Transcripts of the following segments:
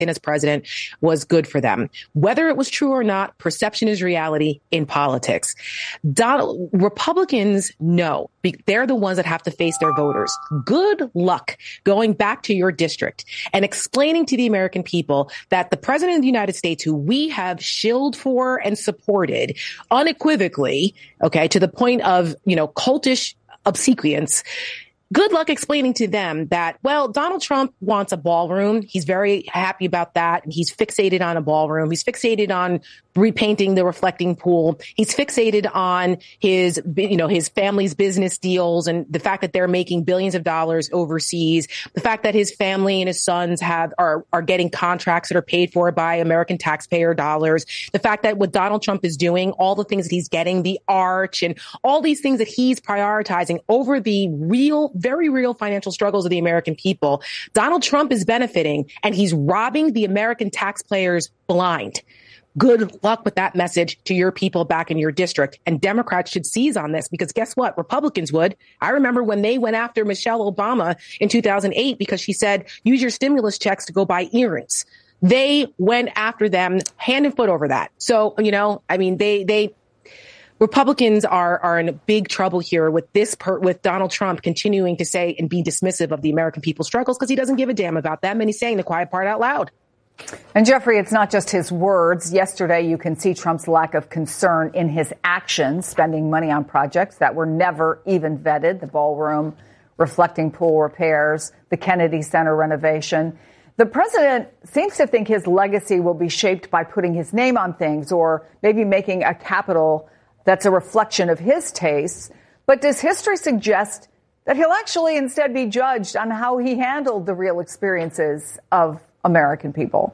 as president was good for them. Whether it was true or not, perception is reality in politics. Republicans know they're the ones that have to face their voters. Good luck going back to your district and explaining to the American people that the president of the United States, who we have shilled for and supported unequivocally, okay, to the point of, cultish obsequience. Good luck explaining to them that, well, Donald Trump wants a ballroom. He's very happy about that. He's fixated on a ballroom. He's fixated on repainting the reflecting pool. He's fixated on his family's business deals and the fact that they're making billions of dollars overseas. The fact that his family and his sons are getting contracts that are paid for by American taxpayer dollars. The fact that what Donald Trump is doing, all the things that he's getting, the arch and all these things that he's prioritizing over the very real financial struggles of the American people. Donald Trump is benefiting and he's robbing the American taxpayers blind. Good luck with that message to your people back in your district. And Democrats should seize on this because guess what? Republicans would. I remember when they went after Michelle Obama in 2008 because she said, use your stimulus checks to go buy earrings. They went after them hand and foot over that. So, Republicans are in big trouble here with with Donald Trump continuing to say and be dismissive of the American people's struggles because he doesn't give a damn about them and he's saying the quiet part out loud. And Jeffrey, it's not just his words. Yesterday, you can see Trump's lack of concern in his actions, spending money on projects that were never even vetted, the ballroom, reflecting pool repairs, the Kennedy Center renovation. The president seems to think his legacy will be shaped by putting his name on things or maybe making a Capitol that's a reflection of his tastes. But does history suggest that he'll actually instead be judged on how he handled the real experiences of American people?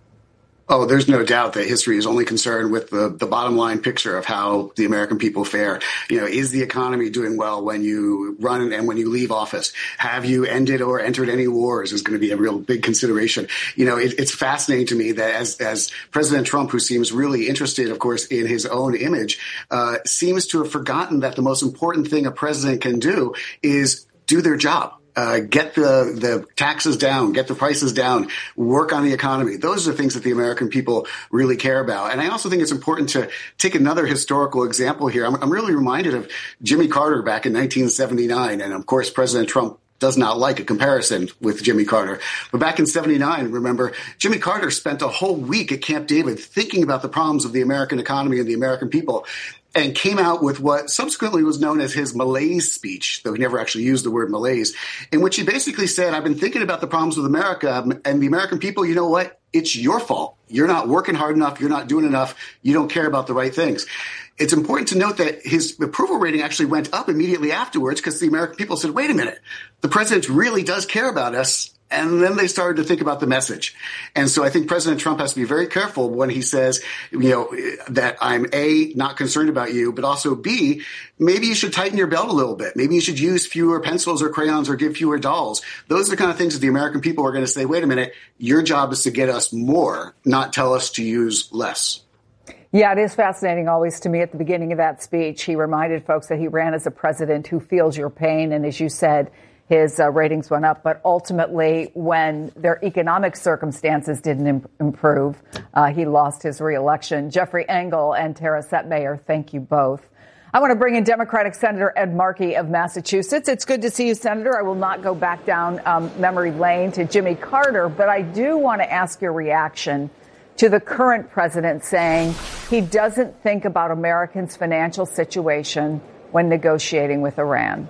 Oh, there's no doubt that history is only concerned with the bottom line picture of how the American people fare. Is the economy doing well when you run and when you leave office? Have you ended or entered any wars is going to be a real big consideration. It's fascinating to me that as President Trump, who seems really interested, of course, in his own image, seems to have forgotten that the most important thing a president can do is do their job. Get the taxes down, get the prices down, work on the economy. Those are the things that the American people really care about. And I also think it's important to take another historical example here. I'm really reminded of Jimmy Carter back in 1979. And of course, President Trump does not like a comparison with Jimmy Carter. But back in 79, remember, Jimmy Carter spent a whole week at Camp David thinking about the problems of the American economy and the American people, and came out with what subsequently was known as his malaise speech, though he never actually used the word malaise, in which he basically said, I've been thinking about the problems with America and the American people. You know what? It's your fault. You're not working hard enough. You're not doing enough. You don't care about the right things. It's important to note that his approval rating actually went up immediately afterwards because the American people said, wait a minute, the president really does care about us. And then they started to think about the message. And so I think President Trump has to be very careful when he says, that I'm A, not concerned about you, but also B, maybe you should tighten your belt a little bit. Maybe you should use fewer pencils or crayons or give fewer dolls. Those are the kind of things that the American people are going to say, wait a minute, your job is to get us more, not tell us to use less. Yeah, it is fascinating always to me at the beginning of that speech. He reminded folks that he ran as a president who feels your pain. And as you said, his ratings went up. But ultimately, when their economic circumstances didn't improve, he lost his reelection. Jeffrey Engel and Tara Setmayer, thank you both. I want to bring in Democratic Senator Ed Markey of Massachusetts. It's good to see you, Senator. I will not go back down memory lane to Jimmy Carter, but I do want to ask your reaction to the current president saying he doesn't think about Americans' financial situation when negotiating with Iran.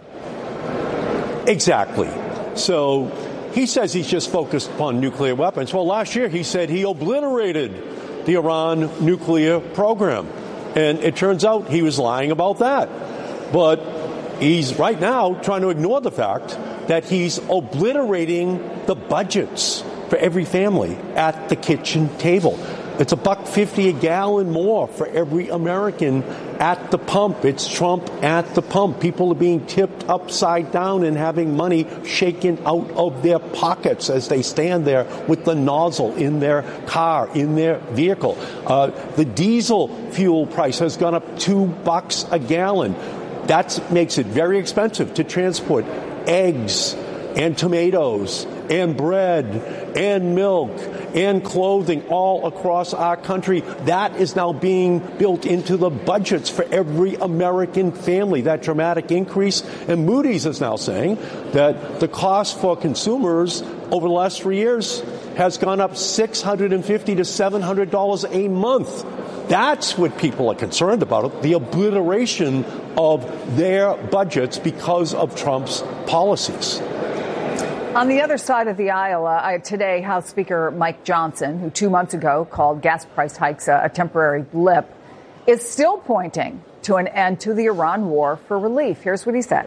Exactly. So he says he's just focused upon nuclear weapons. Well, last year he said he obliterated the Iran nuclear program. And it turns out he was lying about that. But he's right now trying to ignore the fact that he's obliterating the budgets for every family at the kitchen table. It's $1.50 a gallon more for every American at the pump. It's Trump at the pump. People are being tipped upside down and having money shaken out of their pockets as they stand there with the nozzle in their car, in their vehicle. The diesel fuel price has gone up $2 a gallon. That makes it very expensive to transport eggs, and tomatoes and bread and milk and clothing all across our country. That is now being built into the budgets for every American family, that dramatic increase. And Moody's is now saying that the cost for consumers over the last 3 years has gone up $650 to $700 a month. That's what people are concerned about, the obliteration of their budgets because of Trump's policies. On the other side of the aisle, today, House Speaker Mike Johnson, who 2 months ago called gas price hikes a temporary blip, is still pointing to an end to the Iran war for relief. Here's what he said.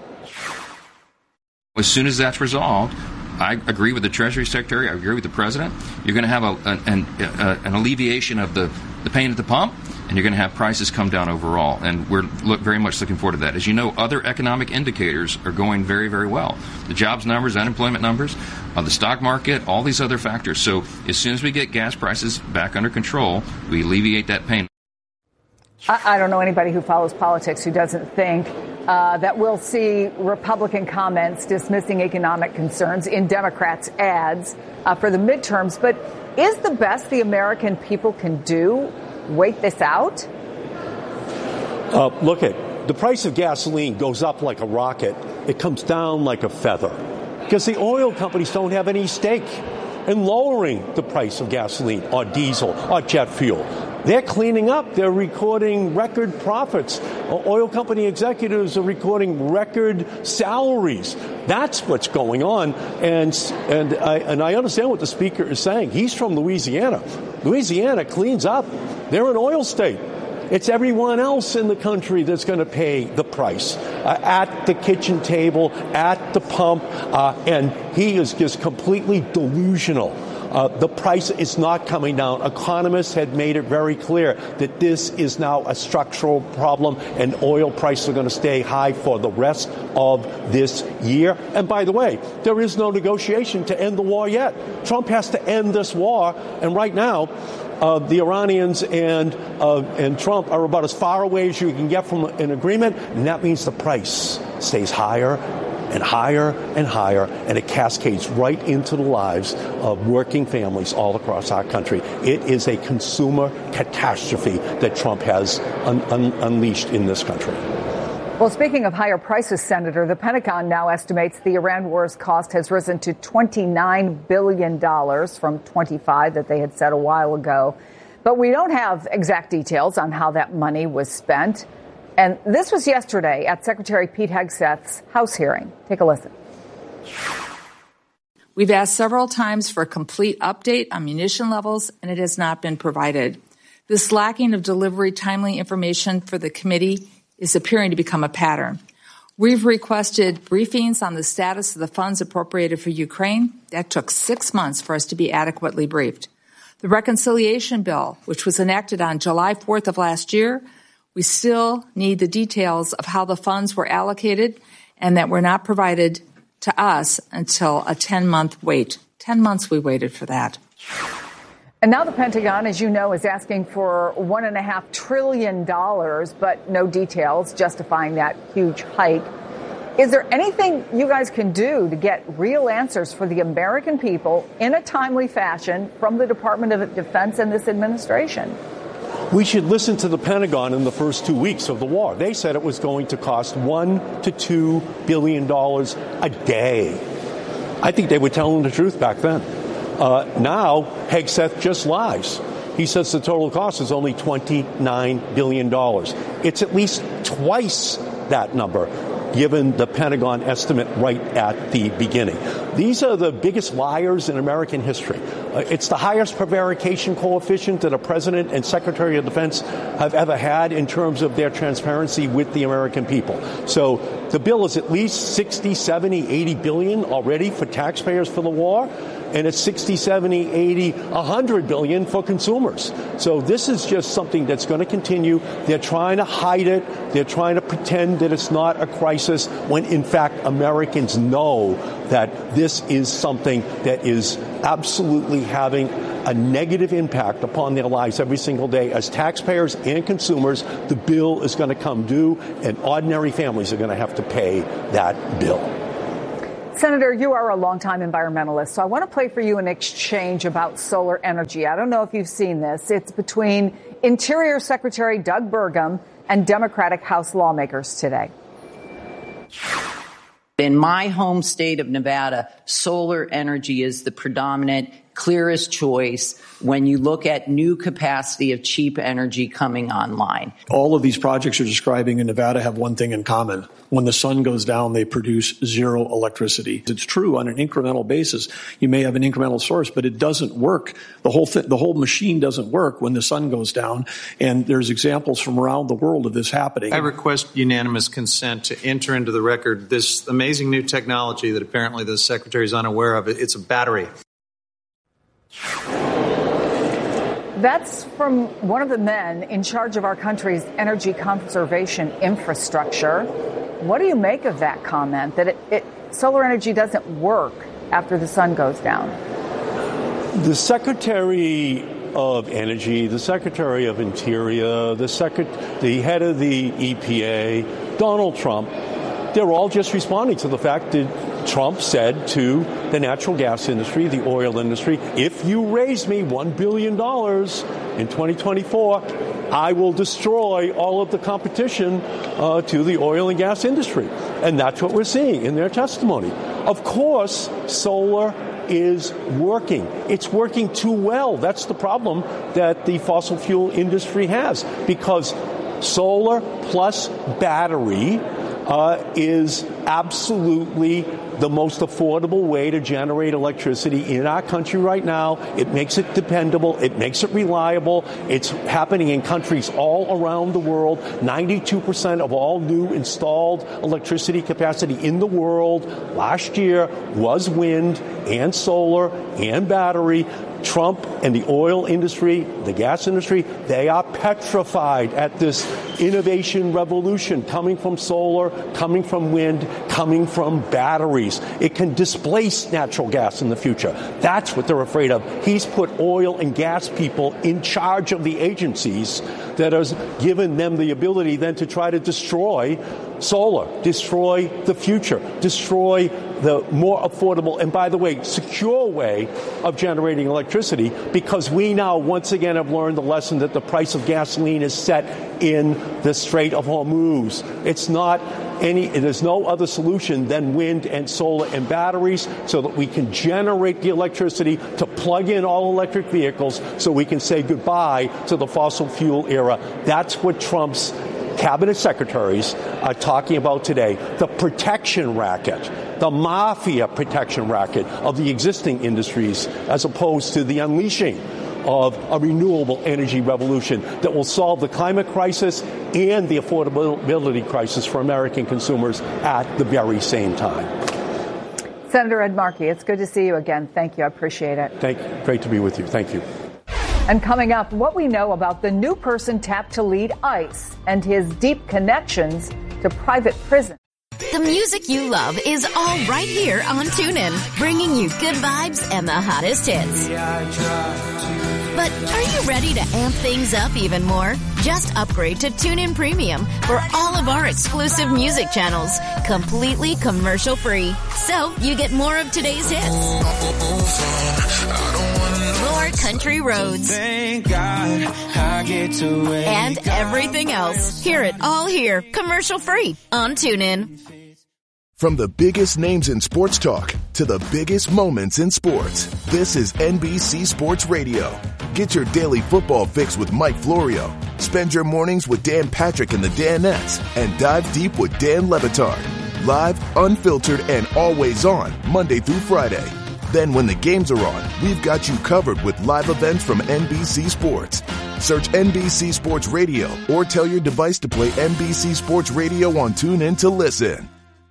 As soon as that's resolved, I agree with the Treasury Secretary. I agree with the President. You're going to have an alleviation of the pain at the pump, and you're going to have prices come down overall. And we're very much looking forward to that. As you know, other economic indicators are going very, very well. The jobs numbers, unemployment numbers, the stock market, all these other factors. So as soon as we get gas prices back under control, we alleviate that pain. I don't know anybody who follows politics who doesn't think that we'll see Republican comments dismissing economic concerns in Democrats' ads for the midterms. But is the best the American people can do wait this out? Look at the price of gasoline goes up like a rocket. It comes down like a feather because the oil companies don't have any stake in lowering the price of gasoline or diesel or jet fuel. They're cleaning up. They're recording record profits. Oil company executives are recording record salaries. That's what's going on. And I understand what the speaker is saying. He's from Louisiana. Louisiana cleans up. They're an oil state. It's everyone else in the country that's going to pay the price at the kitchen table, at the pump, and he is just completely delusional. The price is not coming down. Economists had made it very clear that this is now a structural problem, and oil prices are going to stay high for the rest of this year. And by the way, there is no negotiation to end the war yet. Trump has to end this war, and right now, the Iranians and Trump are about as far away as you can get from an agreement, and that means the price stays higher and higher and higher, and it cascades right into the lives of working families all across our country. It is a consumer catastrophe that Trump has unleashed in this country. Well, speaking of higher prices, Senator, the Pentagon now estimates the Iran war's cost has risen to $29 billion from $25 that they had said a while ago. But we don't have exact details on how that money was spent. And this was yesterday at Secretary Pete Hegseth's House hearing. Take a listen. We've asked several times for a complete update on munition levels, and it has not been provided. This lacking of delivery timely information for the committee is appearing to become a pattern. We've requested briefings on the status of the funds appropriated for Ukraine. That took 6 months for us to be adequately briefed. The reconciliation bill, which was enacted on July 4th of last year, we still need the details of how the funds were allocated, and that were not provided to us until a 10-month wait. 10 months we waited for that. And now the Pentagon, as you know, is asking for $1.5 trillion, but no details justifying that huge hike. Is there anything you guys can do to get real answers for the American people in a timely fashion from the Department of Defense and this administration? We should listen to the Pentagon in the first 2 weeks of the war. They said it was going to cost $1 to $2 billion a day. I think they were telling the truth back then. Now, Hegseth just lies. He says the total cost is only $29 billion. It's at least twice that number, given the Pentagon estimate right at the beginning. These are the biggest liars in American history. It's the highest prevarication coefficient that a president and secretary of defense have ever had in terms of their transparency with the American people. So the bill is at least 60, 70, 80 billion already for taxpayers for the war. And it's 60, 70, 80, 100 billion for consumers. So this is just something that's going to continue. They're trying to hide it. They're trying to pretend that it's not a crisis when, in fact, Americans know that this is something that is absolutely having a negative impact upon their lives every single day. As taxpayers and consumers, the bill is going to come due, and ordinary families are going to have to pay that bill. Senator, you are a longtime environmentalist, so I want to play for you an exchange about solar energy. I don't know if you've seen this. It's between Interior Secretary Doug Burgum and Democratic House lawmakers today. In my home state of Nevada, solar energy is the predominant, clearest choice when you look at new capacity of cheap energy coming online. All of these projects you're describing in Nevada have one thing in common. When the sun goes down, they produce zero electricity. It's true on an incremental basis. You may have an incremental source, but it doesn't work. The whole machine doesn't work when the sun goes down. And there's examples from around the world of this happening. I request unanimous consent to enter into the record this amazing new technology that apparently the Secretary is unaware of. It's a battery. That's from one of the men in charge of our country's energy conservation infrastructure. What do you make of that comment, that solar energy doesn't work after the sun goes down? The Secretary of Energy, the Secretary of Interior, the head of the EPA, Donald Trump, they're all just responding to the fact that Trump said to the natural gas industry, the oil industry, if you raise me $1 billion in 2024, I will destroy all of the competition to the oil and gas industry. And that's what we're seeing in their testimony. Of course, solar is working. It's working too well. That's the problem that the fossil fuel industry has, because solar plus battery is absolutely the most affordable way to generate electricity in our country right now. It makes it dependable. It makes it reliable. It's happening in countries all around the world. 92% of all new installed electricity capacity in the world last year was wind and solar and battery. Trump and the oil industry, the gas industry, they are petrified at this innovation revolution coming from solar, coming from wind, coming from batteries. It can displace natural gas in the future. That's what they're afraid of. He's put oil and gas people in charge of the agencies that has given them the ability then to try to destroy solar, destroy the future, destroy the more affordable and, by the way, secure way of generating electricity, because we now once again have learned the lesson that the price of gasoline is set in the Strait of Hormuz. There's no other solution than wind and solar and batteries, so that we can generate the electricity to plug in all electric vehicles so we can say goodbye to the fossil fuel era. That's what Trump's cabinet secretaries are talking about today. The protection racket, the mafia protection racket of the existing industries, as opposed to the unleashing of a renewable energy revolution that will solve the climate crisis and the affordability crisis for American consumers at the very same time. Senator Ed Markey, it's good to see you again. Thank you. I appreciate it. Great to be with you. Thank you. And coming up, what we know about the new person tapped to lead ICE and his deep connections to private prisons. The music you love is all right here on TuneIn, bringing you good vibes and the hottest hits. But are you ready to amp things up even more? Just upgrade to TuneIn Premium for all of our exclusive music channels, completely commercial-free. So you get more of today's hits, more country roads, thank God I get to and everything else. Hear it all here, commercial-free on TuneIn. From the biggest names in sports talk to the biggest moments in sports, this is NBC Sports Radio. Get your daily football fix with Mike Florio. Spend your mornings with Dan Patrick and the Danettes, and dive deep with Dan Le Batard. Live, unfiltered, and always on, Monday through Friday. Then when the games are on, we've got you covered with live events from NBC Sports. Search NBC Sports Radio or tell your device to play NBC Sports Radio on TuneIn to listen.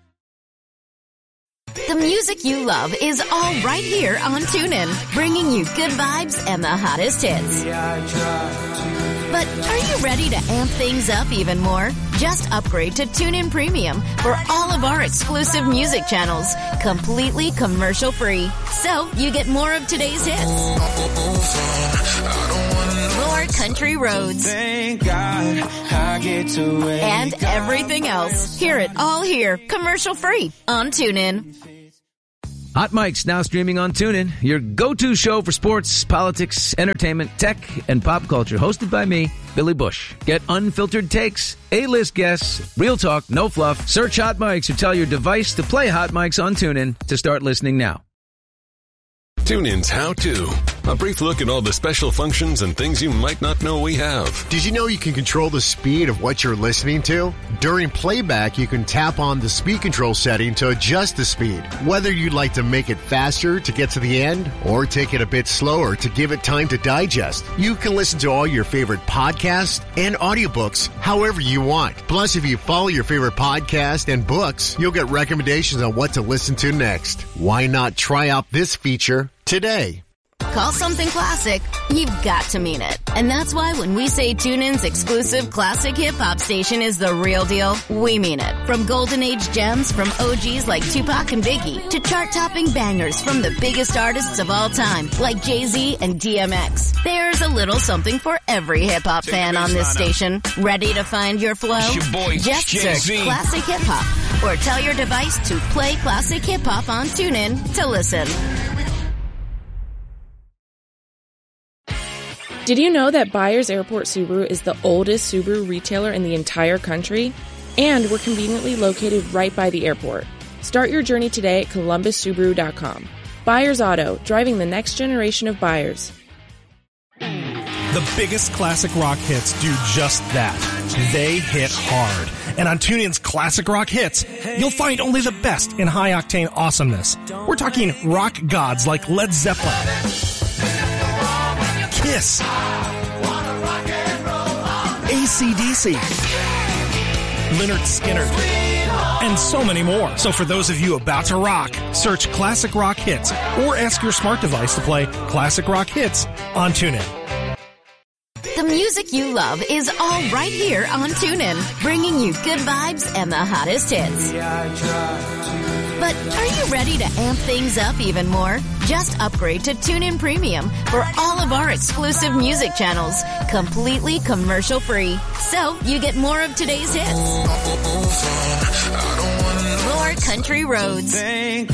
The music you love is all right here on TuneIn, bringing you good vibes and the hottest hits. But are you ready to amp things up even more? Just upgrade to TuneIn Premium for all of our exclusive music channels, completely commercial-free. So you get more of today's hits, more country roads, thank God I get to and everything else. Hear it all here, commercial-free on TuneIn. Hot Mic's now streaming on TuneIn, your go-to show for sports, politics, entertainment, tech, and pop culture. Hosted by me, Billy Bush. Get unfiltered takes, A-list guests, real talk, no fluff. Search Hot Mics or tell your device to play Hot Mics on TuneIn to start listening now. TuneIn's How To. A brief look at all the special functions and things you might not know we have. Did you know you can control the speed of what you're listening to? During playback, you can tap on the speed control setting to adjust the speed. Whether you'd like to make it faster to get to the end or take it a bit slower to give it time to digest, you can listen to all your favorite podcasts and audiobooks however you want. Plus, if you follow your favorite podcast and books, you'll get recommendations on what to listen to next. Why not try out this feature today? Call something classic, you've got to mean it. And that's why when we say TuneIn's exclusive classic hip-hop station is the real deal, we mean it. From golden age gems from OGs like Tupac and Biggie to chart-topping bangers from the biggest artists of all time like Jay-Z and DMX. There's a little something for every hip-hop fan on this station. Ready to find your flow? It's your boy, just Jay-Z. search Classic Hip-Hop or tell your device to play Classic Hip-Hop on TuneIn to listen. Did you know that Byers Airport Subaru is the oldest Subaru retailer in the entire country? And we're conveniently located right by the airport. Start your journey today at ColumbusSubaru.com. Byers Auto, driving the next generation of buyers. The biggest classic rock hits do just that. They hit hard. And on TuneIn's Classic Rock Hits, you'll find only the best in high-octane awesomeness. We're talking rock gods like Led Zeppelin, Kiss, AC/DC, Lynyrd Skynyrd, and so many more. So for those of you about to rock, search Classic Rock Hits or ask your smart device to play Classic Rock Hits on TuneIn. The music you love is all right here on TuneIn, bringing you good vibes and the hottest hits. But are you ready to amp things up even more? Just upgrade to TuneIn Premium for all of our exclusive music channels, completely commercial-free. So you get more of today's hits, more country roads, and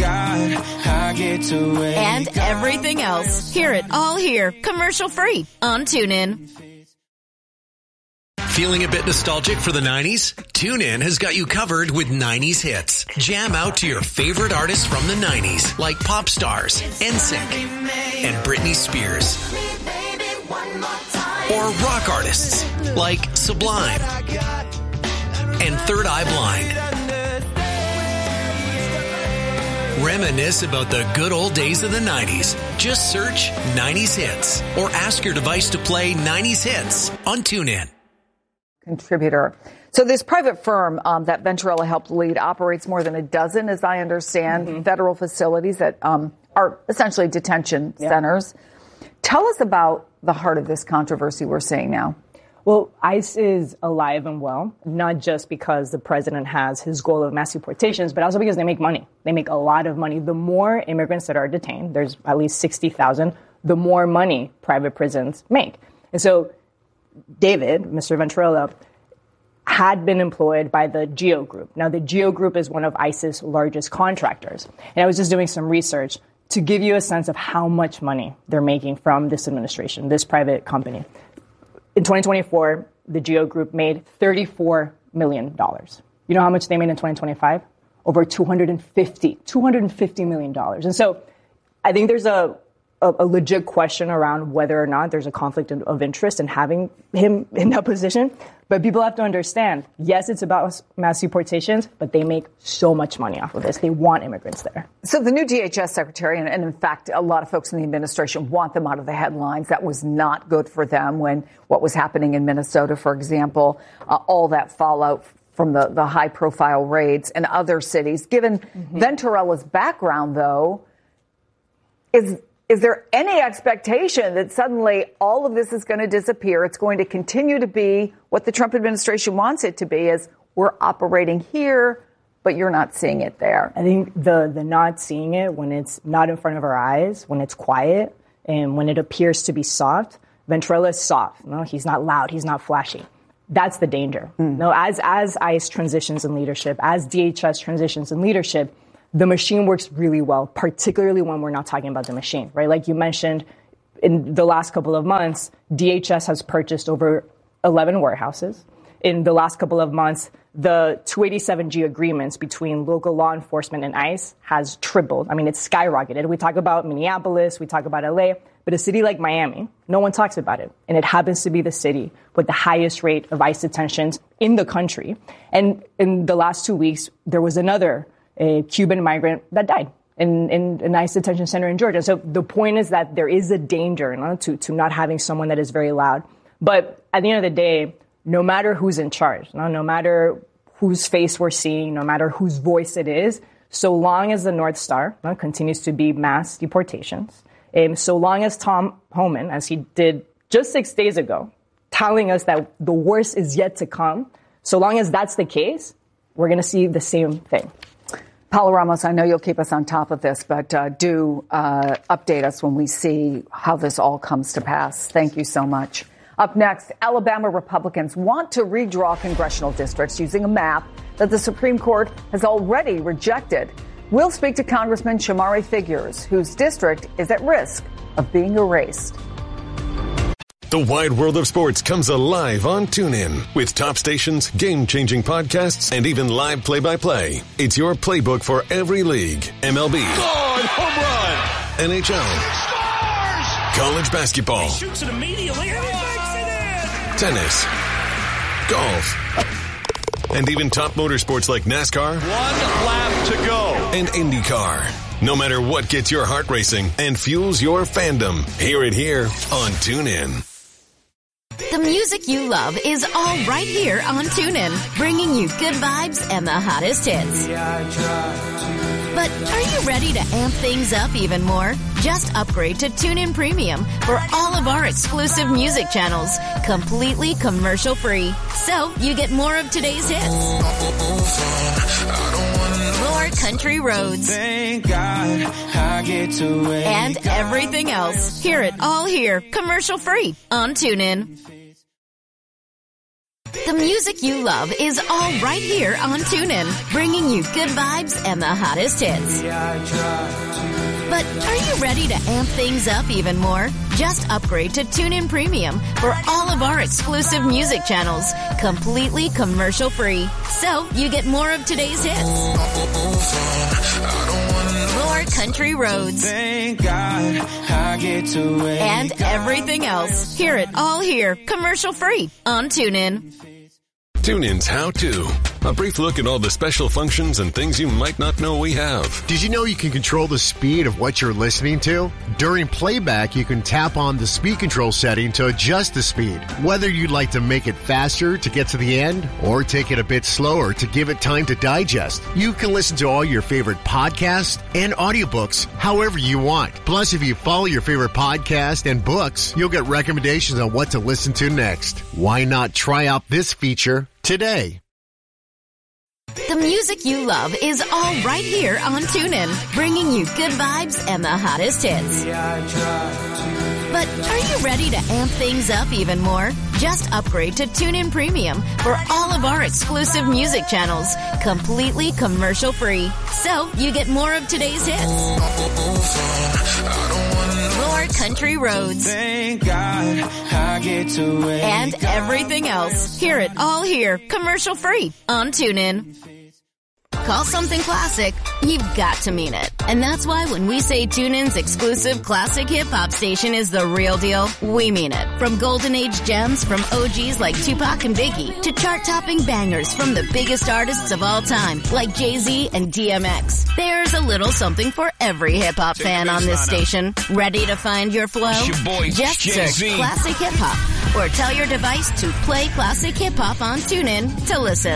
everything else. Hear it all here, commercial-free on TuneIn. Feeling a bit nostalgic for the 90s? TuneIn has got you covered with 90s hits. Jam out to your favorite artists from the 90s, like pop stars, NSYNC, and Britney Spears. Or rock artists, like Sublime and Third Eye Blind. Reminisce about the good old days of the 90s. Just search 90s Hits or ask your device to play 90s Hits on TuneIn. Contributor. So this private firm that Venturella helped lead operates more than a dozen, as I understand, federal facilities that are essentially detention centers. Tell us about the heart of this controversy we're seeing now. Well, ICE is alive and well, not just because the president has his goal of mass deportations, but also because they make money. They make a lot of money. The more immigrants that are detained, there's at least 60,000, the more money private prisons make. And so David, Mr. Venturella, had been employed by the GEO Group. Now, the GEO Group is one of ICE's largest contractors. And I was just doing some research to give you a sense of how much money they're making from this administration, this private company. In 2024, the GEO Group made $34 million. You know how much they made in 2025? Over $250 million. And so I think there's a legit question around whether or not there's a conflict of interest in having him in that position. But people have to understand, yes, it's about mass deportations, but they make so much money off of this. They want immigrants there. So the new DHS secretary, and in fact, a lot of folks in the administration want them out of the headlines. That was not good for them when what was happening in Minnesota, for example, all that fallout from the high-profile raids in other cities. Given Venturella's background, though, is there any expectation that suddenly all of this is going to disappear? It's going to continue to be what the Trump administration wants it to be, is we're operating here, but you're not seeing it there. I think the not seeing it when it's not in front of our eyes, when it's quiet, and when it appears to be soft. Venturella is soft. No, he's not loud. He's not flashy. That's the danger. No, as ICE transitions in leadership, as DHS transitions in leadership, the machine works really well, particularly when we're not talking about the machine, right? Like you mentioned, in the last couple of months, DHS has purchased over 11 warehouses. In the last couple of months, the 287G agreements between local law enforcement and ICE has tripled. I mean, it's skyrocketed. We talk about Minneapolis, we talk about LA, but a city like Miami, no one talks about it. And it happens to be the city with the highest rate of ICE detentions in the country. And in the last 2 weeks, there was another Cuban migrant that died in an ICE detention center in Georgia. So the point is that there is a danger to not having someone that is very loud. But at the end of the day, no matter who's in charge, no matter whose face we're seeing, no matter whose voice it is, so long as the North Star continues to be mass deportations, so long as Tom Homan, as he did just 6 days ago, telling us that the worst is yet to come, so long as that's the case, we're going to see the same thing. Paula Ramos, I know you'll keep us on top of this, but do update us when we see how this all comes to pass. Thank you so much. Up next, Alabama Republicans want to redraw congressional districts using a map that the Supreme Court has already rejected. We'll speak to Congressman Shamari Figures, whose district is at risk of being erased. The wide world of sports comes alive on TuneIn with top stations, game-changing podcasts, and even live play-by-play. It's your playbook for every league. MLB. Gone, home run. NHL. Scores! College basketball. He shoots it immediately and he makes it in! Tennis. Golf. And even top motorsports like NASCAR. 1 lap to go. And IndyCar. No matter what gets your heart racing and fuels your fandom, hear it here on TuneIn. The music you love is all right here on TuneIn, bringing you good vibes and the hottest hits. But are you ready to amp things up even more? Just upgrade to TuneIn Premium for all of our exclusive music channels, completely commercial-free. So you get more of today's hits. More country roads. Thank God I get to wake and everything else. Hear it all here, commercial-free on TuneIn. The music you love is all right here on TuneIn, bringing you good vibes and the hottest hits. But are you ready to amp things up even more? Just upgrade to TuneIn Premium for all of our exclusive music channels, completely commercial-free. So you get more of today's hits. More country roads. Thank God I get to wake and everything else. Hear it all here, commercial-free on TuneIn. TuneIn's How To. A brief look at all the special functions and things you might not know we have. Did you know you can control the speed of what you're listening to? During playback, you can tap on the speed control setting to adjust the speed. Whether you'd like to make it faster to get to the end or take it a bit slower to give it time to digest, you can listen to all your favorite podcasts and audiobooks however you want. Plus, if you follow your favorite podcast and books, you'll get recommendations on what to listen to next. Why not try out this feature today? The music you love is all right here on TuneIn, bringing you good vibes and the hottest hits. But are you ready to amp things up even more? Just upgrade to TuneIn Premium for all of our exclusive music channels, completely commercial-free. So you get more of today's hits. More country roads. Thank God I get to wake and everything else. Hear it all here, commercial-free on TuneIn. Call something classic, you've got to mean it. And that's why when we say TuneIn's exclusive classic hip-hop station is the real deal, we mean it. From golden age gems from OGs like Tupac and Biggie to chart-topping bangers from the biggest artists of all time like Jay-Z and DMX. There's a little something for every hip-hop fan on this station. Ready to find your flow? It's your boy, just Jay-Z. search Classic Hip Hop or tell your device to play Classic Hip Hop on TuneIn to listen.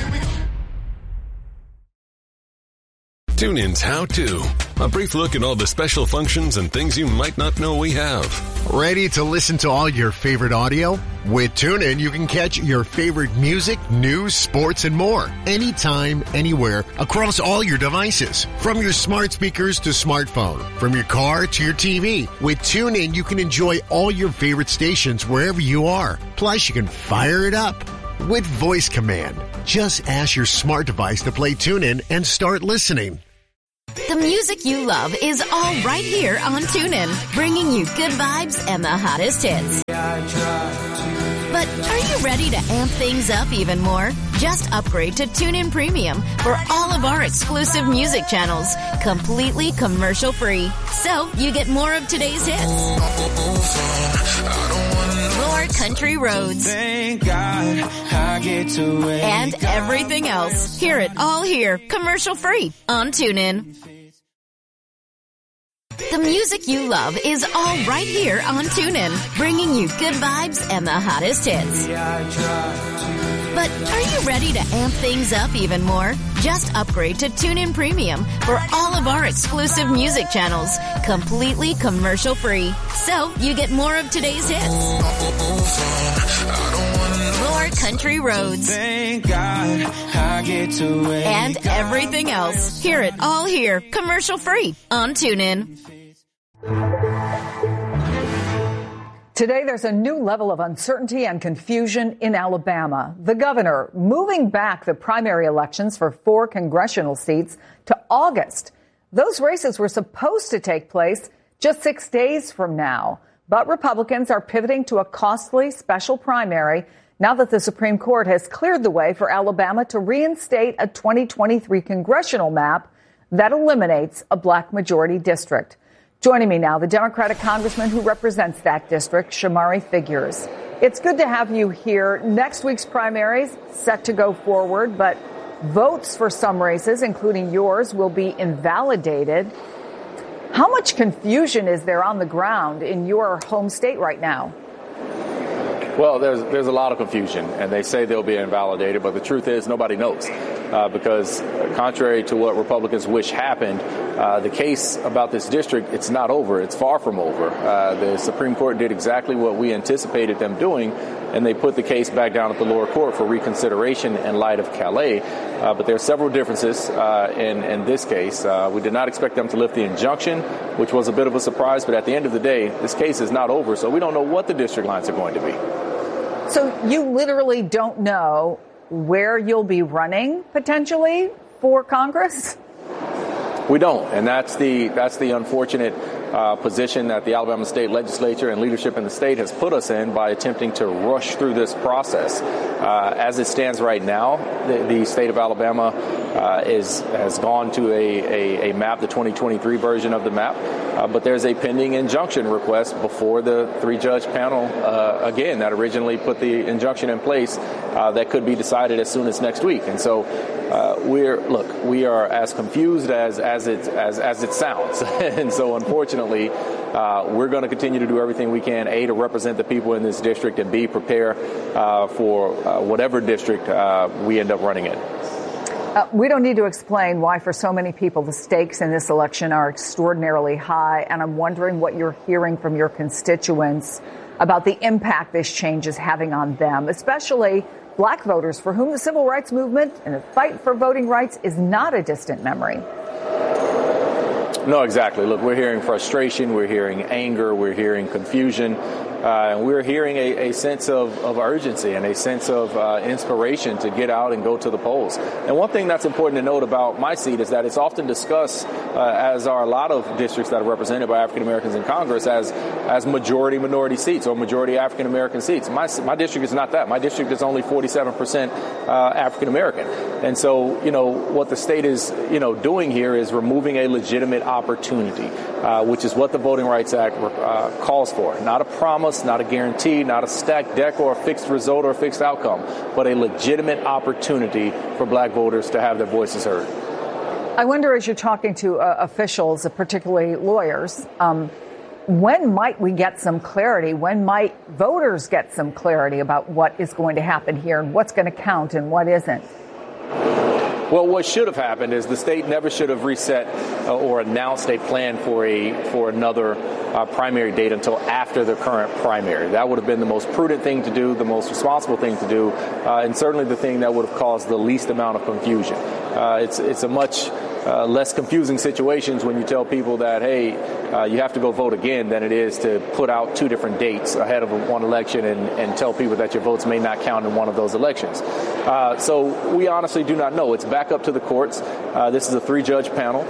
TuneIn's How To. A brief look at all the special functions and things you might not know we have. Ready to listen to all your favorite audio? With TuneIn, you can catch your favorite music, news, sports, and more. Anytime, anywhere, across all your devices. From your smart speakers to smartphone. From your car to your TV. With TuneIn, you can enjoy all your favorite stations wherever you are. Plus, you can fire it up with voice command. Just ask your smart device to play TuneIn and start listening. The music you love is all right here on TuneIn, bringing you good vibes and the hottest hits. But are you ready to amp things up even more? Just upgrade to TuneIn Premium for all of our exclusive music channels, completely commercial-free. So you get more of today's hits, more country roads, Thank God I get to wake and everything else. Hear it all here, commercial-free on TuneIn. The music you love is all right here on TuneIn, bringing you good vibes and the hottest hits. But are you ready to amp things up even more? Just upgrade to TuneIn Premium for all of our exclusive music channels, completely commercial-free. So you get more of today's hits, more country roads, Thank God I get to wake and everything else. Hear it all here, commercial-free on TuneIn. Today, there's a new level of uncertainty and confusion in Alabama. The governor moving back the primary elections for 4 congressional seats to August. Those races were supposed to take place just 6 days from now. But Republicans are pivoting to a costly special primary now that the Supreme Court has cleared the way for Alabama to reinstate a 2023 congressional map that eliminates a black majority district. Joining me now, the Democratic congressman who represents that district, Shamari Figures. It's good to have you here. Next week's primaries set to go forward, but votes for some races, including yours, will be invalidated. How much confusion is there on the ground in your home state right now? Well, there's a lot of confusion, and they say they'll be invalidated, but the truth is nobody knows. Because contrary to what Republicans wish happened, the case about this district, it's not over. It's far from over. The Supreme Court did exactly what we anticipated them doing, and they put the case back down at the lower court for reconsideration in light of Calais. But there are several differences in this case. We did not expect them to lift the injunction, which was a bit of a surprise. But at the end of the day, this case is not over, so we don't know what the district lines are going to be. So you literally don't know where you'll be running potentially for Congress? We don't, and that's the unfortunate position that the Alabama State Legislature and leadership in the state has put us in by attempting to rush through this process. As it stands right now, the state of Alabama has gone to a map, the 2023 version of the map, but there's a pending injunction request before the 3-judge panel, again, that originally put the injunction in place that could be decided as soon as next week. And so we are as confused as it sounds. And so unfortunately, we're going to continue to do everything we can, A, to represent the people in this district, and B, prepare for whatever district we end up running in. We don't need to explain why, for so many people, the stakes in this election are extraordinarily high. And I'm wondering what you're hearing from your constituents about the impact this change is having on them, especially black voters for whom the civil rights movement and the fight for voting rights is not a distant memory. No, exactly. Look, we're hearing frustration, we're hearing anger, we're hearing confusion, and we're hearing a sense of urgency and a sense of inspiration to get out and go to the polls. And one thing that's important to note about my seat is that it's often discussed, as are a lot of districts that are represented by African Americans in Congress, as majority minority seats or majority African American seats. My district is not that. My district is only 47% African American. And so, what the state is, doing here is removing a legitimate opportunity, which is what the Voting Rights Act calls for. Not a promise, not a guarantee, not a stacked deck or a fixed result or a fixed outcome, but a legitimate opportunity for black voters to have their voices heard. I wonder, as you're talking to officials, particularly lawyers, when might we get some clarity? When might voters get some clarity about what is going to happen here and what's going to count and what isn't? Well, what should have happened is the state never should have reset or announced a plan for another primary date until after the current primary. That would have been the most prudent thing to do, the most responsible thing to do, and certainly the thing that would have caused the least amount of confusion. It's a much less confusing situations when you tell people that, hey, you have to go vote again than it is to put out 2 different dates ahead of one election and tell people that your votes may not count in one of those elections. So we honestly do not know. It's back up to the courts. This is a 3-judge panel.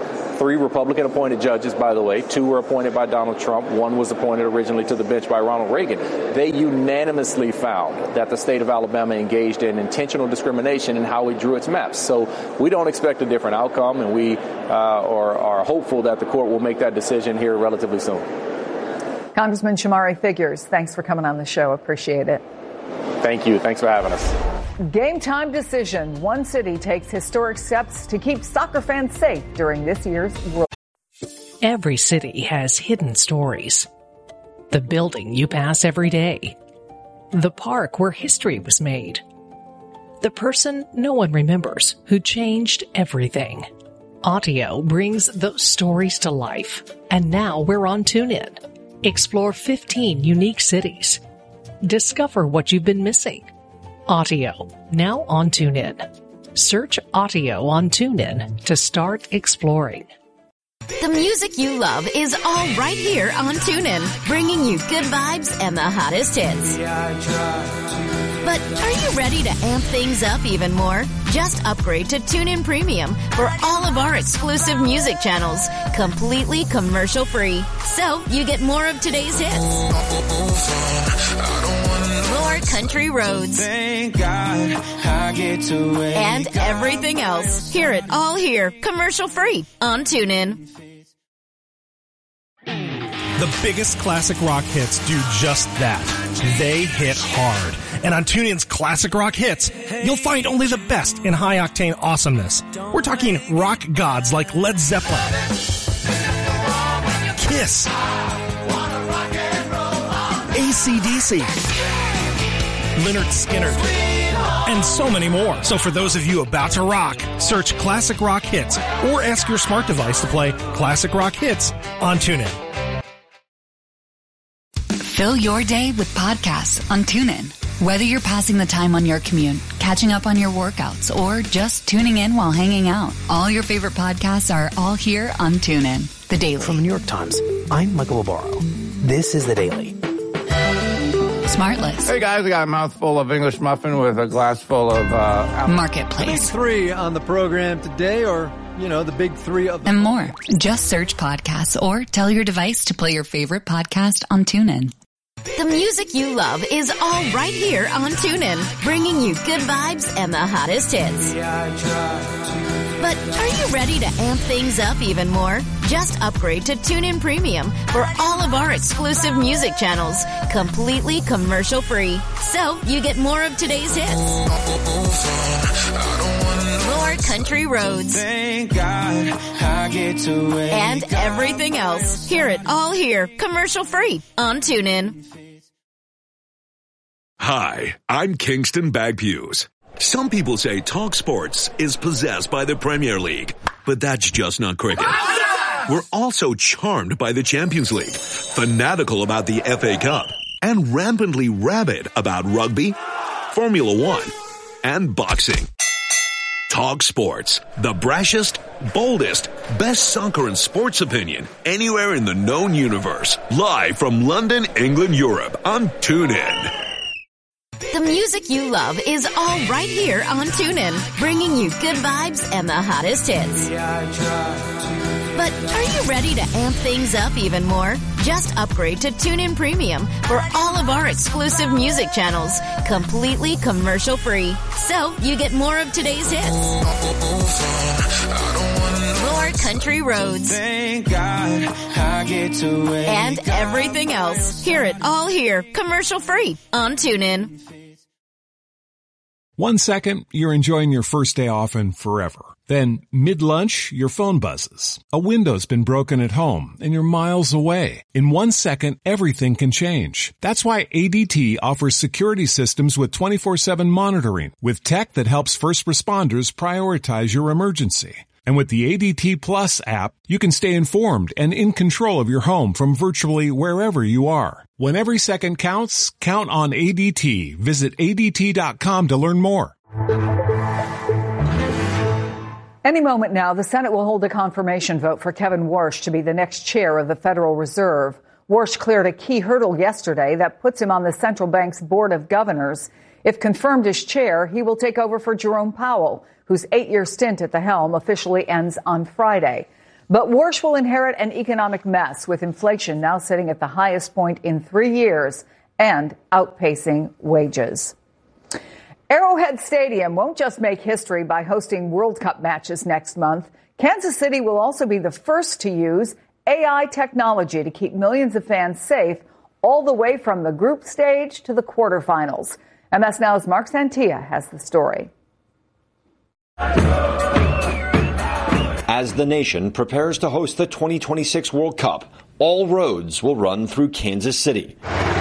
3 Republican-appointed judges, by the way. 2 were appointed by Donald Trump. 1 was appointed originally to the bench by Ronald Reagan. They unanimously found that the state of Alabama engaged in intentional discrimination in how it drew its maps. So we don't expect a different outcome, and we are hopeful that the court will make that decision here relatively soon. Congressman Shamari Figures, thanks for coming on the show. Appreciate it. Thank you. Thanks for having us. Game time decision. One city takes historic steps to keep soccer fans safe during this year's World. Every city has hidden stories. The building you pass every day. The park where history was made. The person no one remembers who changed everything. Audio brings those stories to life. And now we're on TuneIn. Explore 15 unique cities. Discover what you've been missing. Audio, now on TuneIn. Search Audio on TuneIn to start exploring. The music you love is all right here on TuneIn, bringing you good vibes and the hottest hits. But are you ready to amp things up even more? Just upgrade to TuneIn Premium for all of our exclusive music channels, completely commercial-free. So you get more of today's hits. More country roads. Thank God I get to wake and everything else. Hear it all here, commercial-free on TuneIn. The biggest classic rock hits do just that. They hit hard. And on TuneIn's Classic Rock Hits, you'll find only the best in high-octane awesomeness. We're talking rock gods like Led Zeppelin, Kiss, AC/DC, Lynyrd Skynyrd, and so many more. So for those of you about to rock, search Classic Rock Hits or ask your smart device to play Classic Rock Hits on TuneIn. Fill your day with podcasts on TuneIn. Whether you're passing the time on your commute, catching up on your workouts, or just tuning in while hanging out, all your favorite podcasts are all here on TuneIn. The Daily. From the New York Times, I'm Michael Barbaro. This is The Daily. Smartless. Hey guys, I got a mouthful of English muffin with a glass full of Marketplace. The big 3 on the program today, or the big 3 of and more. Just search podcasts or tell your device to play your favorite podcast on TuneIn. The music you love is all right here on TuneIn, bringing you good vibes and the hottest hits. But are you ready to amp things up even more? Just upgrade to TuneIn Premium for all of our exclusive music channels, completely commercial-free. So you get more of today's hits. More country roads. Thank God I get to wake and everything else. Hear it all here, commercial-free on TuneIn. Hi, I'm Kingston Bagpuse. Some people say Talk Sports is possessed by the Premier League, but that's just not cricket. We're also charmed by the Champions League, fanatical about the FA Cup, and rampantly rabid about rugby, Formula One, and boxing. Talk Sports, the brashest, boldest, best soccer and sports opinion anywhere in the known universe. Live from London, England, Europe on TuneIn. The music you love is all right here on TuneIn, bringing you good vibes and the hottest hits. But are you ready to amp things up even more? Just upgrade to TuneIn Premium for all of our exclusive music channels, completely commercial-free. So you get more of today's hits. More country roads. Thank God I get to wake and everything else. Hear it all here, commercial-free on TuneIn. 1 second, you're enjoying your first day off and forever. Then, mid-lunch, your phone buzzes. A window's been broken at home, and you're miles away. In 1 second, everything can change. That's why ADT offers security systems with 24/7 monitoring, with tech that helps first responders prioritize your emergency. And with the ADT Plus app, you can stay informed and in control of your home from virtually wherever you are. When every second counts, count on ADT. Visit ADT.com to learn more. Any moment now, the Senate will hold a confirmation vote for Kevin Warsh to be the next chair of the Federal Reserve. Warsh cleared a key hurdle yesterday that puts him on the central bank's board of governors. If confirmed as chair, he will take over for Jerome Powell, whose 8-year stint at the helm officially ends on Friday. But Warsh will inherit an economic mess, with inflation now sitting at the highest point in 3 years and outpacing wages. Arrowhead Stadium won't just make history by hosting World Cup matches next month. Kansas City will also be the first to use AI technology to keep millions of fans safe all the way from the group stage to the quarterfinals. MS Now's Mark Santia has the story. As the nation prepares to host the 2026 World Cup, all roads will run through Kansas City.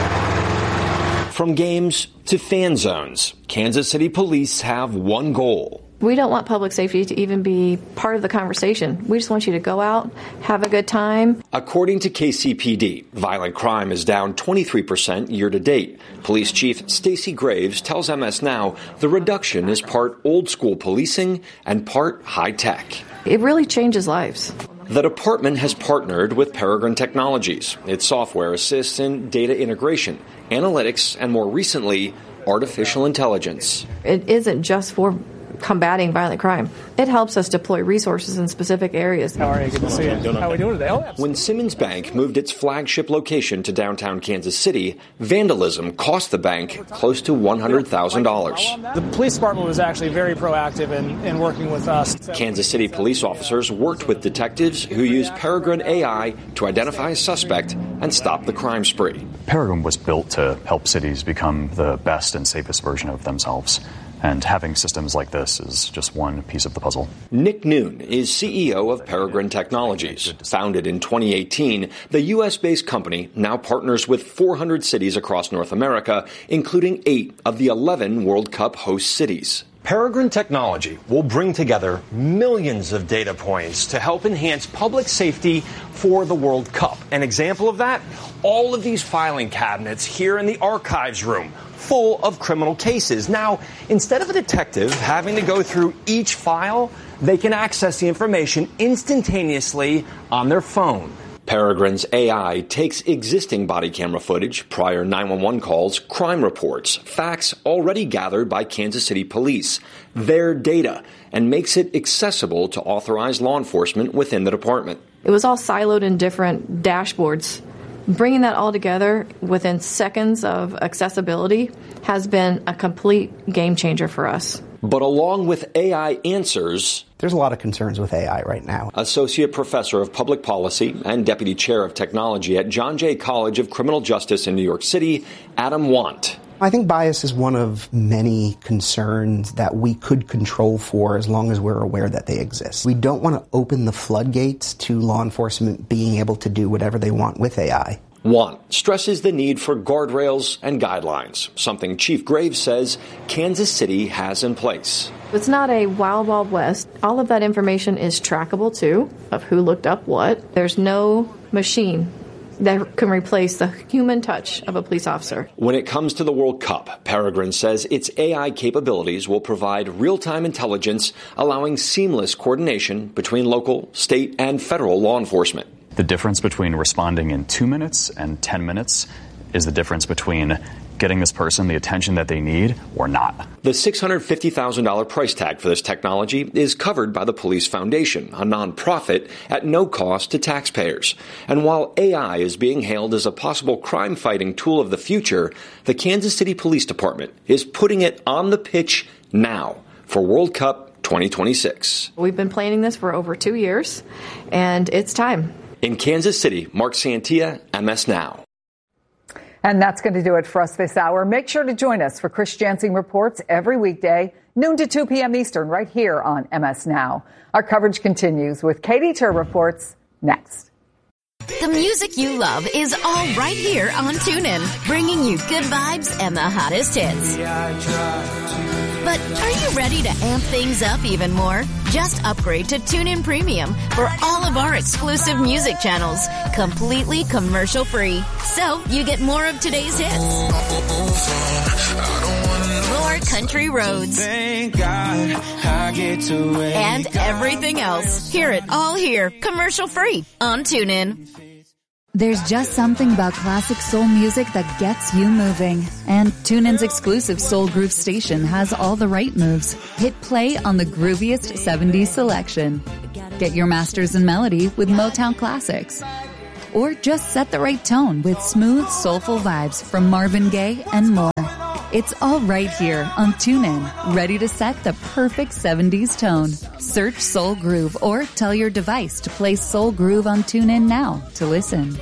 From games to fan zones, Kansas City police have one goal. We don't want public safety to even be part of the conversation. We just want you to go out, have a good time. According to KCPD, violent crime is down 23% year to date. Police Chief Stacey Graves tells MS Now the reduction is part old school policing and part high tech. It really changes lives. The department has partnered with Peregrine Technologies. Its software assists in data integration, analytics, and more recently, artificial intelligence. It isn't just for combating violent crime. It helps us deploy resources in specific areas. How are you? Good to see you. How are we doing today? When Simmons Bank moved its flagship location to downtown Kansas City, vandalism cost the bank close to $100,000. The police department was actually very proactive in working with us. Kansas City police officers worked with detectives who used Peregrine AI to identify a suspect and stop the crime spree. Peregrine was built to help cities become the best and safest version of themselves. And having systems like this is just one piece of the puzzle. Nick Noon is CEO of Peregrine Technologies. Founded in 2018, the U.S.-based company now partners with 400 cities across North America, including 8 of the 11 World Cup host cities. Peregrine Technology will bring together millions of data points to help enhance public safety for the World Cup. An example of that? All of these filing cabinets here in the archives room, full of criminal cases. Now, instead of a detective having to go through each file, they can access the information instantaneously on their phone. Peregrine's AI takes existing body camera footage, prior 911 calls, crime reports, facts already gathered by Kansas City police, their data, and makes it accessible to authorized law enforcement within the department. It was all siloed in different dashboards. Bringing that all together within seconds of accessibility has been a complete game changer for us. But along with AI answers, there's a lot of concerns with AI right now. Associate Professor of Public Policy and Deputy Chair of Technology at John Jay College of Criminal Justice in New York City, Adam Want. I think bias is one of many concerns that we could control for as long as we're aware that they exist. We don't want to open the floodgates to law enforcement being able to do whatever they want with AI. Want stresses the need for guardrails and guidelines, something Chief Graves says Kansas City has in place. It's not a wild, wild west. All of that information is trackable, too, of who looked up what. There's no machine that can replace the human touch of a police officer. When it comes to the World Cup, Peregrine says its AI capabilities will provide real-time intelligence, allowing seamless coordination between local, state, and federal law enforcement. The difference between responding in 2 minutes and 10 minutes is the difference between getting this person the attention that they need or not. The $650,000 price tag for this technology is covered by the Police Foundation, a nonprofit at no cost to taxpayers. And while AI is being hailed as a possible crime-fighting tool of the future, the Kansas City Police Department is putting it on the pitch now for World Cup 2026. We've been planning this for over 2 years, and it's time. In Kansas City, Mark Santia, MS Now. And that's going to do it for us this hour. Make sure to join us for Chris Jansing Reports every weekday, noon to 2 p.m. Eastern, right here on MS Now. Our coverage continues with Katie Tur Reports next. The music you love is all right here on TuneIn, bringing you good vibes and the hottest hits. But are you ready to amp things up even more? Just upgrade to TuneIn Premium for all of our exclusive music channels, completely commercial-free. So you get more of today's hits, more country roads, Thank God I get to wake and everything else. Hear it all here, commercial-free on TuneIn. There's just something about classic soul music that gets you moving. And TuneIn's exclusive Soul Groove station has all the right moves. Hit play on the grooviest 70s selection. Get your masters in melody with Motown classics. Or just set the right tone with smooth, soulful vibes from Marvin Gaye and more. It's all right here on TuneIn, ready to set the perfect 70s tone. Search Soul Groove or tell your device to play Soul Groove on TuneIn now to listen.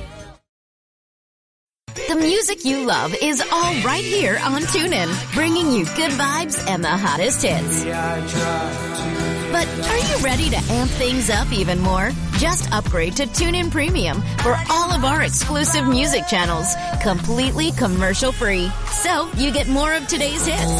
The music you love is all right here on TuneIn, bringing you good vibes and the hottest hits. But are you ready to amp things up even more? Just upgrade to TuneIn Premium for all of our exclusive music channels, completely commercial-free. So you get more of today's hits,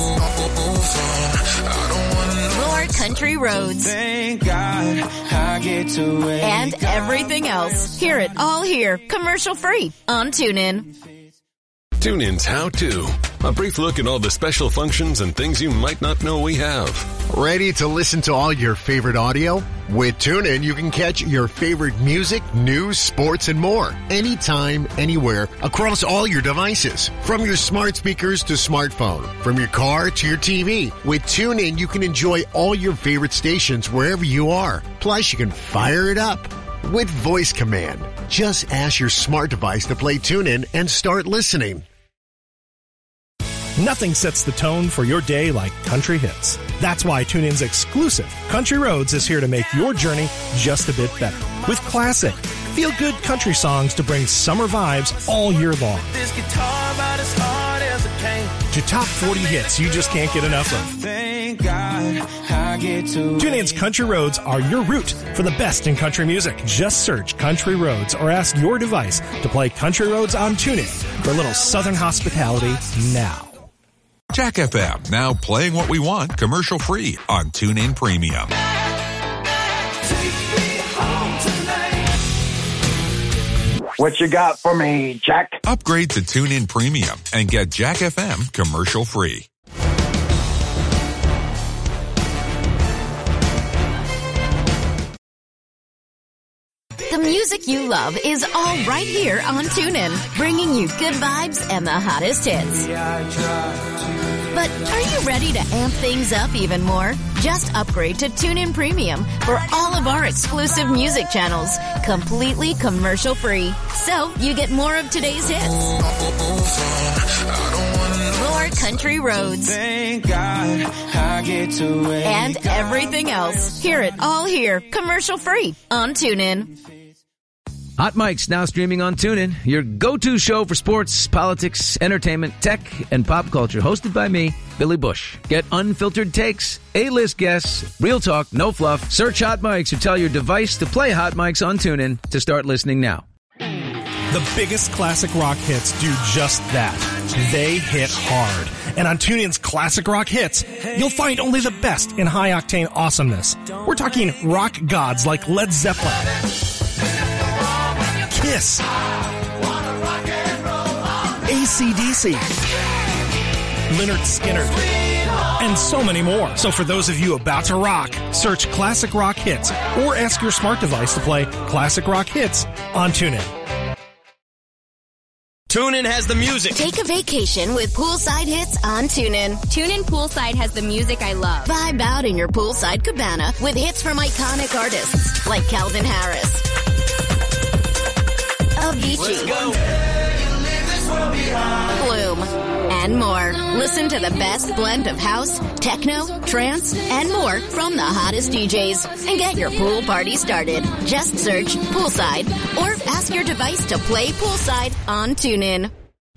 more country roads, Thank God I get to wake and everything else. Hear it all here, commercial-free on TuneIn. TuneIn's How To. A brief look at all the special functions and things you might not know we have. Ready to listen to all your favorite audio? With TuneIn, you can catch your favorite music, news, sports, and more. Anytime, anywhere, across all your devices. From your smart speakers to smartphone. From your car to your TV. With TuneIn, you can enjoy all your favorite stations wherever you are. Plus, you can fire it up with voice command. Just ask your smart device to play TuneIn and start listening. Nothing sets the tone for your day like country hits. That's why TuneIn's exclusive Country Roads is here to make your journey just a bit better. With classic, feel-good country songs to bring summer vibes all year long. this guitar about as hard as it can. To top 40 hits you just can't get enough of. Thank God I get to TuneIn's Country Roads are your route for the best in country music. Just search Country Roads or ask your device to play Country Roads on TuneIn for a little southern hospitality now. Jack FM, now playing what we want commercial-free on TuneIn Premium. What you got for me, Jack? Upgrade to TuneIn Premium and get Jack FM commercial-free. The music you love is all right here on TuneIn, bringing you good vibes and the hottest hits. But are you ready to amp things up even more? Just upgrade to TuneIn Premium for all of our exclusive music channels, completely commercial-free. So you get more of today's hits, more country roads, Thank God I get to wake and everything else. Hear it all here, commercial-free on TuneIn. Hot Mic's now streaming on TuneIn, your go-to show for sports, politics, entertainment, tech, and pop culture. Hosted by me, Billy Bush. Get unfiltered takes, A-list guests, real talk, no fluff. Search Hot Mics or tell your device to play Hot Mics on TuneIn to start listening now. The biggest classic rock hits do just that. They hit hard. And on TuneIn's Classic Rock Hits, you'll find only the best in high-octane awesomeness. We're talking rock gods like Led Zeppelin, Kiss, AC/DC, Lynyrd Skynyrd, and so many more. So for those of you about to rock, search Classic Rock Hits or ask your smart device to play Classic Rock Hits on TuneIn. TuneIn has the music. Take a vacation with Poolside Hits on TuneIn. TuneIn Poolside has the music I love. Vibe out in your poolside cabana with hits from iconic artists like Calvin Harris, Avicii, Bloom, and more. Listen to the best blend of house, techno, trance, and more from the hottest DJs. And get your pool party started. Just search Poolside or ask your device to play Poolside on TuneIn.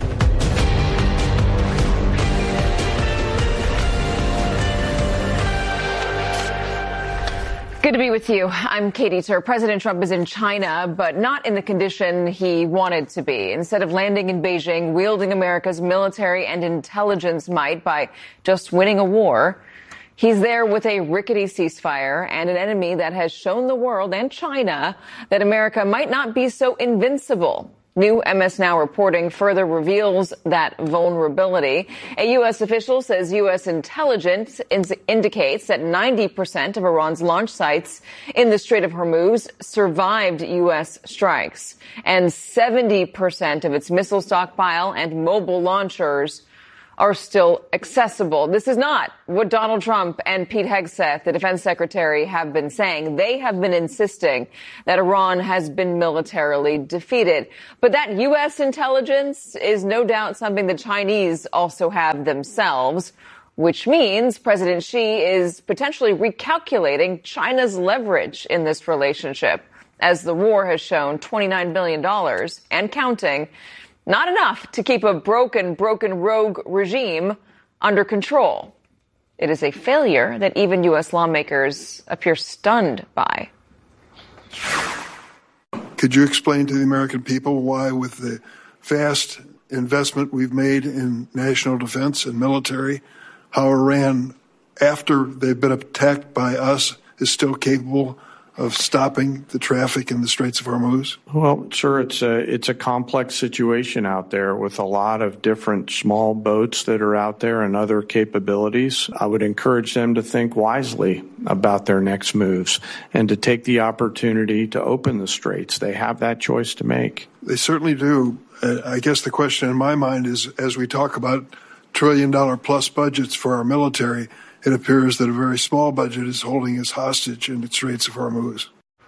Good to be with you. I'm Katie Tur. President Trump is in China, but not in the condition he wanted to be. Instead of landing in Beijing, wielding America's military and intelligence might by just winning a war, he's there with a rickety ceasefire and an enemy that has shown the world and China that America might not be so invincible. New MS Now reporting further reveals that vulnerability. A U.S. official says U.S. intelligence indicates that 90% of Iran's launch sites in the Strait of Hormuz survived U.S. strikes, and 70% of its missile stockpile and mobile launchers are still accessible. This is not what Donald Trump and Pete Hegseth, the defense secretary, have been saying. They have been insisting that Iran has been militarily defeated. But that U.S. intelligence is no doubt something the Chinese also have themselves, which means President Xi is potentially recalculating China's leverage in this relationship, as the war has shown $29 billion and counting. Not enough to keep a broken rogue regime under control. It is a failure that even U.S. lawmakers appear stunned by. Could you explain to the American people why, with the vast investment we've made in national defense and military, how Iran, after they've been attacked by us, is still capable of stopping the traffic in the Straits of Hormuz? Well, sure, it's a complex situation out there with a lot of different small boats that are out there and other capabilities. I would encourage them to think wisely about their next moves and to take the opportunity to open the straits. They have that choice to make. They certainly do. I guess the question in my mind is, as we talk about trillion-dollar-plus budgets for our military, it appears that a very small budget is holding us hostage in the Straits of Hormuz.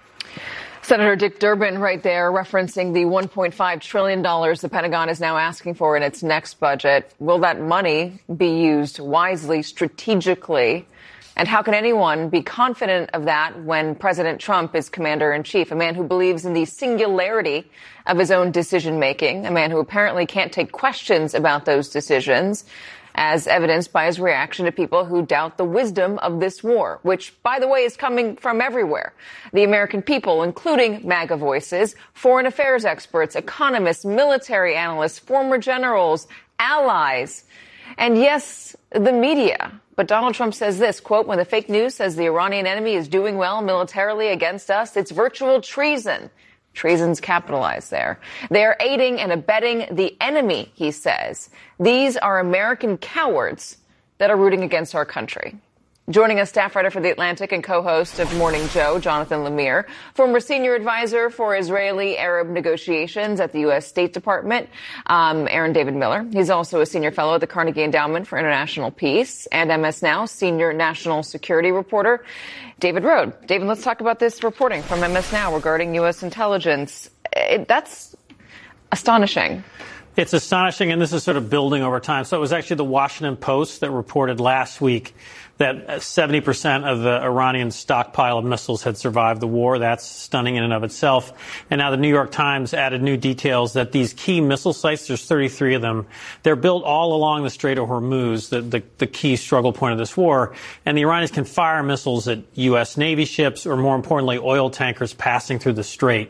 Senator Dick Durbin right there referencing the $1.5 trillion the Pentagon is now asking for in its next budget. Will that money be used wisely, strategically? And how can anyone be confident of that when President Trump is commander-in-chief, a man who believes in the singularity of his own decision-making, a man who apparently can't take questions about those decisions, as evidenced by his reaction to people who doubt the wisdom of this war, which, by the way, is coming from everywhere. The American people, including MAGA voices, foreign affairs experts, economists, military analysts, former generals, allies, and yes, the media. But Donald Trump says this, quote, when the fake news says the Iranian enemy is doing well militarily against us, it's virtual treason. Treason's capitalized there. They are aiding and abetting the enemy, he says. These are American cowards that are rooting against our country. Joining us, staff writer for The Atlantic and co-host of Morning Joe, Jonathan Lemire, former senior advisor for Israeli-Arab negotiations at the U.S. State Department, Aaron David Miller. He's also a senior fellow at the Carnegie Endowment for International Peace, and MS Now senior national security reporter, David Rode. David, let's talk about this reporting from MS Now regarding U.S. intelligence. That's astonishing. It's astonishing, and this is sort of building over time. So it was actually the Washington Post that reported last week that 70% of the Iranian stockpile of missiles had survived the war. That's stunning in and of itself. And now the New York Times added new details that these key missile sites, there's 33 of them, they're built all along the Strait of Hormuz, the key struggle point of this war. And the Iranians can fire missiles at U.S. Navy ships or, more importantly, oil tankers passing through the strait.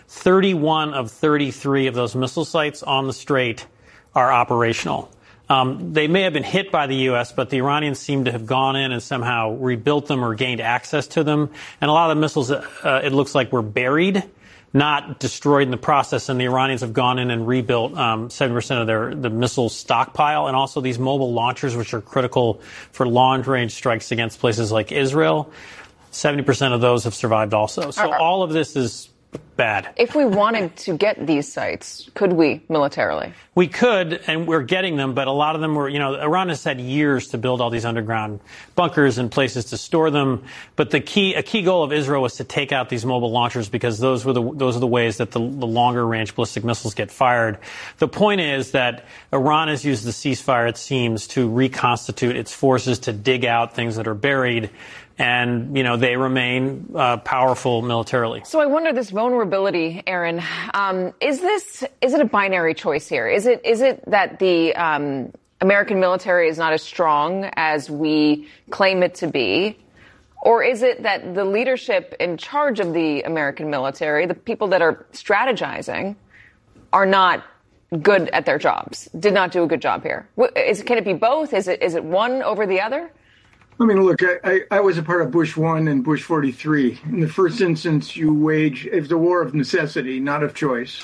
31 of 33 of those missile sites on the strait are operational. They may have been hit by the U.S., but the Iranians seem to have gone in and somehow rebuilt them or gained access to them. And a lot of the missiles, it looks like, were buried, not destroyed in the process. And the Iranians have gone in and rebuilt 70% of the missile stockpile. And also these mobile launchers, which are critical for long-range strikes against places like Israel. 70% of those have survived also. So all of this is bad. If we wanted to get these sites, could we militarily? We could, and we're getting them, but a lot of them were, Iran has had years to build all these underground bunkers and places to store them. But a key goal of Israel was to take out these mobile launchers because those are the ways that the longer range ballistic missiles get fired. The point is that Iran has used the ceasefire, it seems, to reconstitute its forces to dig out things that are buried. And, they remain powerful militarily. So I wonder, this vulnerability, Aaron, is it a binary choice here? Is it that the American military is not as strong as we claim it to be? Or is it that the leadership in charge of the American military, the people that are strategizing, are not good at their jobs, did not do a good job here? Can it be both? Is it one over the other? I mean, look, I was a part of Bush 1 and Bush 43. In the first instance, it's a war of necessity, not of choice.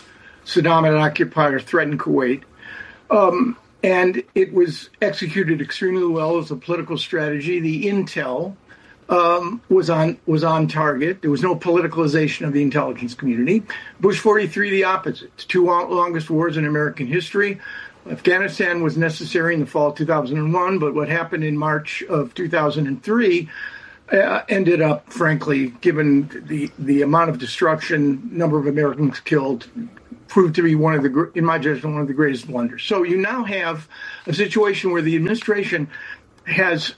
Saddam had occupied or threatened Kuwait. And it was executed extremely well as a political strategy. The intel was on target. There was no politicalization of the intelligence community. Bush 43, the opposite. The two longest wars in American history. Afghanistan was necessary in the fall of 2001, but what happened in March of 2003 ended up, frankly, given the amount of destruction, number of Americans killed, proved to be in my judgment, one of the greatest blunders. So you now have a situation where the administration has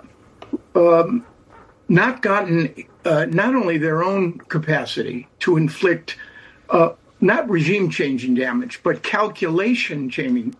not gotten not only their own capacity to inflict not regime-changing damage, but calculation-changing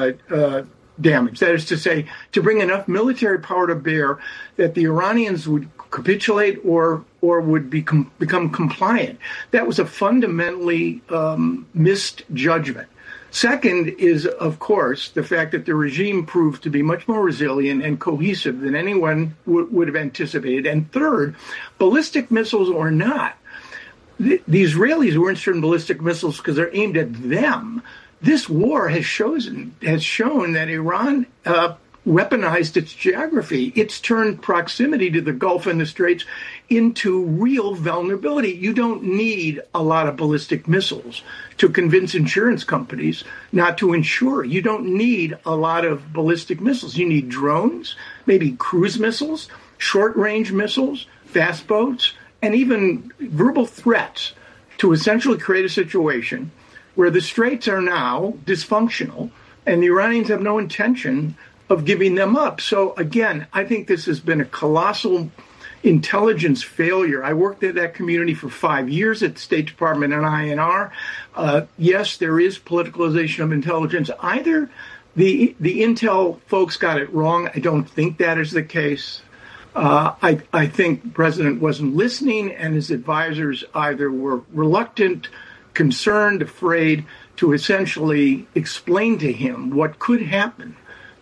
damage. That is to say, to bring enough military power to bear that the Iranians would capitulate or would become compliant. That was a fundamentally missed judgment. Second is, of course, the fact that the regime proved to be much more resilient and cohesive than anyone would have anticipated. And third, ballistic missiles or not, the Israelis were interested in ballistic missiles because they're aimed at them. This war has shown that Iran weaponized its geography. It's turned proximity to the Gulf and the Straits into real vulnerability. You don't need a lot of ballistic missiles to convince insurance companies not to insure. You don't need a lot of ballistic missiles. You need drones, maybe cruise missiles, short-range missiles, fast boats, and even verbal threats to essentially create a situation where the Straits are now dysfunctional and the Iranians have no intention of giving them up. So again, I think this has been a colossal intelligence failure. I worked at that community for 5 years at the State Department and INR. Yes, there is politicalization of intelligence. Either the intel folks got it wrong. I don't think that is the case. I think the president wasn't listening, and his advisors either were reluctant, concerned, afraid to essentially explain to him what could happen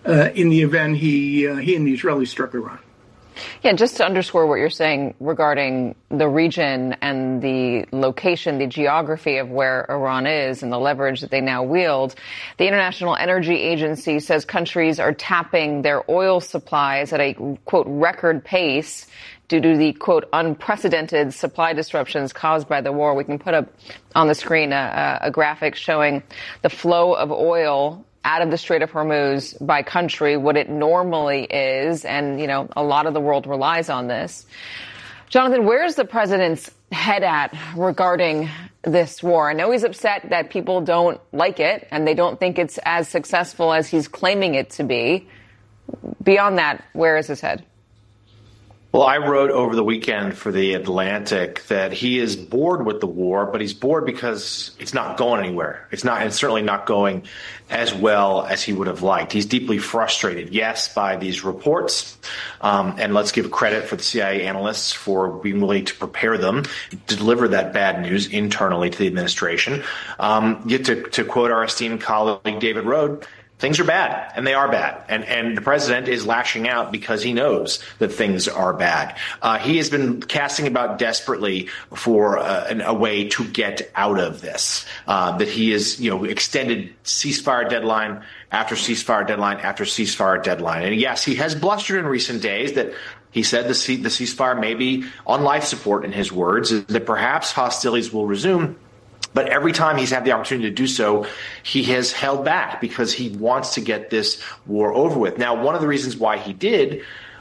in the event he and the Israelis struck Iran. Yeah, just to underscore what you're saying regarding the region and the location, the geography of where Iran is and the leverage that they now wield, the International Energy Agency says countries are tapping their oil supplies at a, quote, record pace due to the, quote, unprecedented supply disruptions caused by the war. We can put up on the screen a graphic showing the flow of oil out of the Strait of Hormuz by country, what it normally is. And, you know, a lot of the world relies on this. Jonathan, where's the president's head at regarding this war? I know he's upset that people don't like it and they don't think it's as successful as he's claiming it to be. Beyond that, where is his head? Well, I wrote over the weekend for The Atlantic that he is bored with the war, but he's bored because it's not going anywhere. It's certainly not going as well as he would have liked. He's deeply frustrated, yes, by these reports. And let's give credit for the CIA analysts for being willing to prepare them, to deliver that bad news internally to the administration. Yet to quote our esteemed colleague David Rode, things are bad, and they are bad. And the president is lashing out because he knows that things are bad. He has been casting about desperately for a way to get out of this, that he is, extended ceasefire deadline after ceasefire deadline after ceasefire deadline. And yes, he has blustered in recent days that he said the ceasefire may be on life support, in his words, that perhaps hostilities will resume. But every time he's had the opportunity to do so, he has held back because he wants to get this war over with. Now, one of the reasons why he did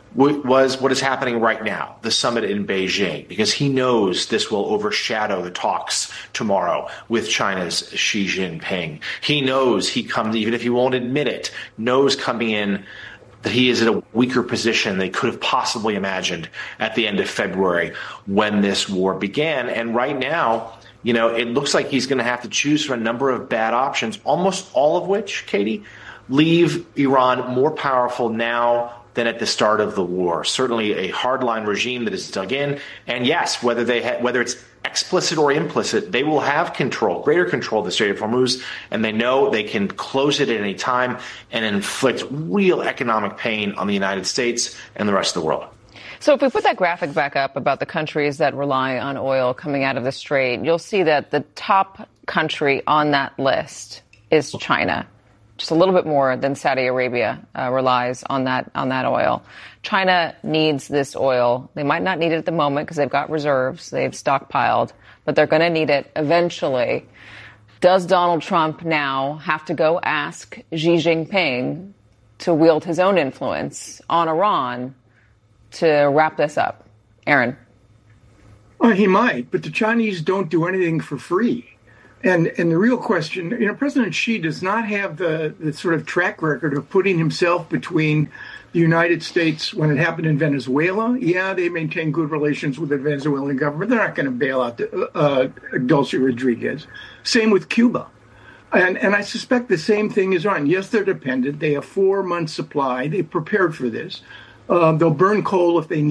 was what is happening right now, the summit in Beijing, because he knows this will overshadow the talks tomorrow with China's Xi Jinping. He knows he comes, even if he won't admit it, knows coming in that he is in a weaker position than they could have possibly imagined at the end of February when this war began. And right now, it looks like he's going to have to choose from a number of bad options, almost all of which, Katie, leave Iran more powerful now than at the start of the war. Certainly a hardline regime that is dug in. And yes, whether it's explicit or implicit, they will have greater control of the Strait of Hormuz, and they know they can close it at any time and inflict real economic pain on the United States and the rest of the world. So if we put that graphic back up about the countries that rely on oil coming out of the Strait, you'll see that the top country on that list is China. Just a little bit more than Saudi Arabia relies on that oil. China needs this oil. They might not need it at the moment because they've got reserves. They've stockpiled, but they're going to need it eventually. Does Donald Trump now have to go ask Xi Jinping to wield his own influence on Iran to wrap this up? Aaron. Well, he might, but the Chinese don't do anything for free. And the real question, President Xi does not have the sort of track record of putting himself between the United States when it happened in Venezuela. Yeah, they maintain good relations with the Venezuelan government. They're not going to bail out Dulce Rodriguez. Same with Cuba. And I suspect the same thing is on. Yes, they're dependent. They have 4 months supply. They prepared for this. They'll burn coal if they need